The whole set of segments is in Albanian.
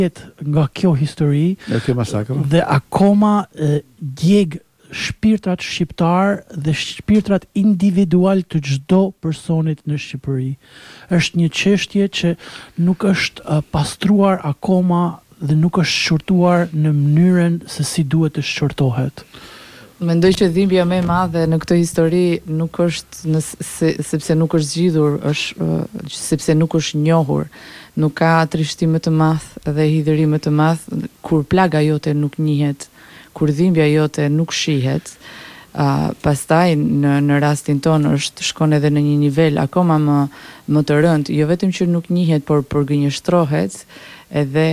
nga kjo histori dhe akoma djeg shpirtrat shqiptar dhe shpirtrat individual të çdo personit në Shqipëri. Është një çështje që nuk është pastruar akoma dhe nuk është shqyrtuar në mënyrën se si duhet të shqyrtohet. Mendoj që dhimbja më e madhe në këtë histori nuk është sepse nuk është zgjidhur, është sepse nuk është njohur. Nuk ka trishtim më të madh dhe hidhërim më të madh kur plaga jote nuk njihet, kur dhimbja jote nuk shihet. Pastaj në rastin tonë shkon edhe në një nivel akoma më të rënd, jo vetëm që nuk njihet, por përgënjeshtrohet edhe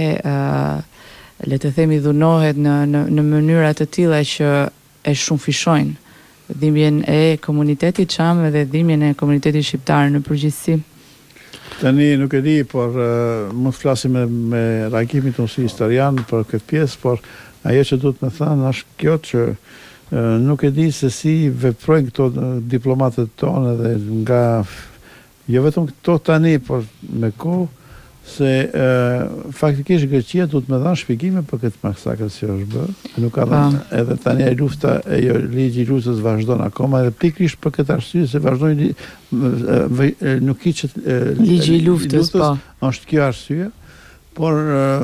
le të themi dhunohet në mënyra të tilla që e shumë fishojnë dhimbjen e komunitetit çam dhe dhimbjen e komunitetit shqiptar në përgjithësi. Tani nuk e di, por mund të flasim me reagimin tonë si historian për këtë pjesë, por ajo që duhet me thënë është kjo që nuk e di se si veprojnë këto diplomatët tonë dhe nga jo vetëm këto tani, por me kohë, se faktikisht Greqia duhet me dhanë shpjegime për këtë masakrë që është bërë. Nuk ka dhënë edhe tani e lufta ligji i luftës vazhdon akoma edhe pikërisht për këtë arsye se vazhdojnë nuk hiqet ligji i luftës, po. Është kjo arsye, por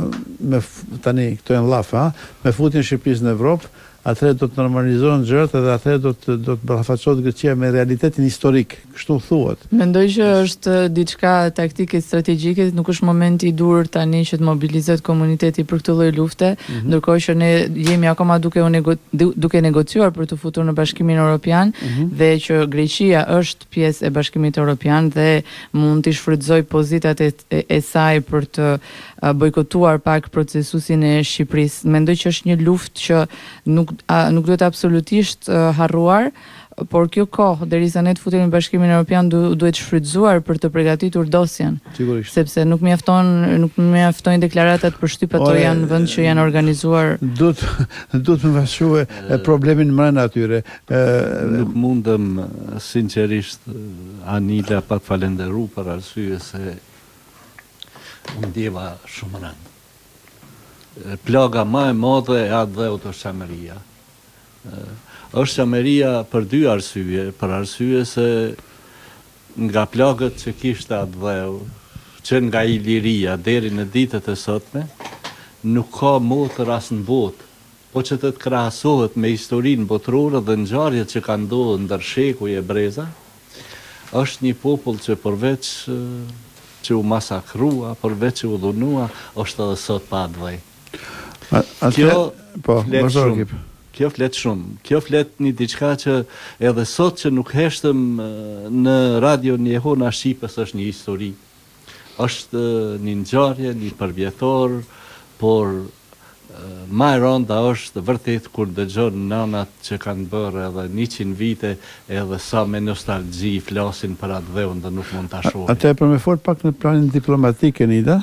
tani këto janë llaf, me futjen e Shqipërisë në Evropë, atëherë do të normalizohen gjërat edhe atëherë do të ballafaqohet Greqia me realitetin historik, kështu thuhet. Mendoj që është diçka taktike strategjike, nuk është momenti i dur tani që të mobilizohet komuniteti për këtë lloj lufte, ndërkohë që ne jemi akoma duke negociuar për të futur në Bashkimin Evropian dhe që Greqia është pjesë e Bashkimit Evropian dhe mund të shfrytëzojë pozitat e saj për të bojkotuar pak procesusin e Shqipërisë. Mendoj që është një luftë që nuk duhet absolutisht harruar, por kjo kohë derisa ne të futemi në Bashkimin Evropian duhet shfrytëzuar për të përgatitur dosjen. Sigurisht. Sepse nuk mjaftojnë deklaratat për shtyp, ato janë vend që janë organizuar. Duhet me vazhdue problemin mbrana atyre. Nuk mundem sinqerisht Anila pa të falenderu për arsye se unë ndjeva shumë rënd. Plaga më e madhe e atë dheut është qameria. Është qameria për dy arsye, për arsye se nga plagët që kishte atë dheu, që nga Iliria deri në ditët e sotme, nuk ka motër as në botë, po që të krahasohet me historinë botërore dhe ngjarjet që kanë ndodhur ndër shekuj e breza, është një popull që përveç që u masakrua, përveç që u dhunua, është edhe sot pa atë dhej. Kjo flet shumë. Kjo flet një diçka që edhe sot që nuk heshtëm në radio një Jehona Shqipës është një histori. Është një ngjarje, një përvjetor, por ma e rënda është vërtet kur dëgjon nanat që kanë bërë edhe 100 vite edhe sa me nostalgji flasin për atë dheun dhe nuk mund ta shohin. Atë për me fol pak në planin diplomatik, Nida,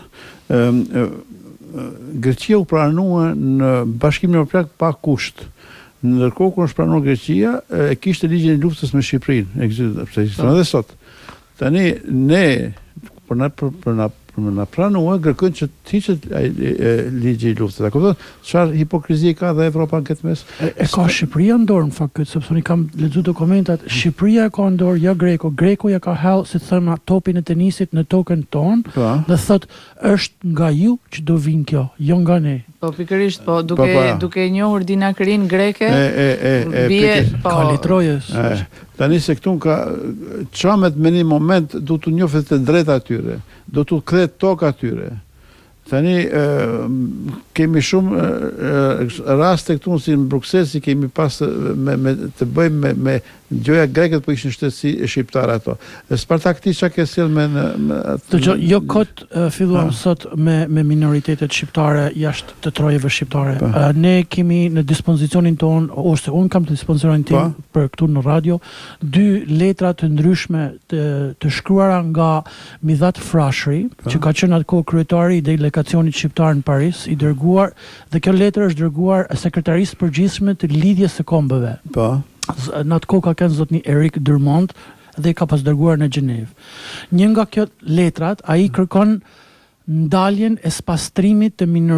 Greqia u pranua në Bashkimin Evropian pa kusht. Ndërkohë kur është pranuar Greqia, e kishte ligjin e luftës me Shqipërinë, ekziston edhe sot. Tani ne për na pranua kërkojnë që të hiqet ligji i luftës. A kupton çfarë hipokrizi ka dhe Evropa në këtë mes? E ka Shqipëria në dorë në fakt këtë, sepse unë kam lexuar dokumentat, Shqipëria e ka në dorë jo Greku ja ka hell, si thënë, topin e tenisit në tokën tonë, dhe thot është nga ju që do vinë kjo, jo nga ne. Po pikërisht, po duke njohur dinakrin greke, bie ka letrojës. Tani se këtu ka çamet me një moment do të njohë të drejta atyre, do të kthehet toka atyre. Tani kemi shumë raste këtu si në Bruksel, si kemi pas të bëjmë me gjoja greket, po ishin shtetësi shqiptare ato. Spartak ti çka ke sjell me jo kot filluam sot me minoritetet shqiptare jashtë të trojeve shqiptare. Ne kemi në dispozicionin ton, ose unë kam të dispozicionin tim për këtu në radio, 2 letra të ndryshme të shkruara nga Midhat Frashëri, që ka qenë atkohë kryetari i delegacionit shqiptar në Paris, i dërguar, dhe kjo letër është dërguar sekretarisë përgjithshme të lidhjes së kombëve. Në atë kohë ka qenë zotni Erik Durmont dhe ka pas dërguar në Gjenevë. Një nga kjo letrat, ai kërkon ndaljen e spastrimit të